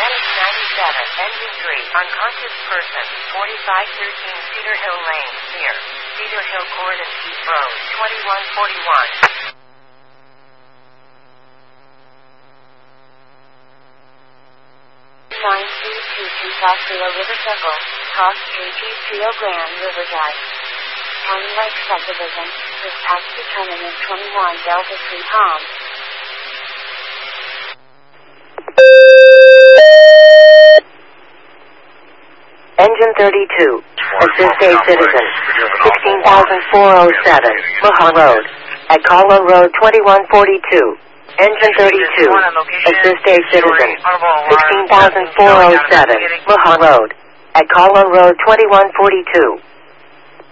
97, engine 3, unconscious person, 4513 Cedar Hill Lane, near Cedar Hill Court and Keith Road, 2141. 9222 South Rio River Circle, Cross Street, Rio Grande, River Drive. County Lake Subdivision, dispatch determinant 21 Delta 3 Tom. Engine 32, assist a citizen, 16,407, Maha Road, at Caldwell Road 2142. Engine 32, assist a citizen, 16,407, Maha Road, at Caldwell Road 2142.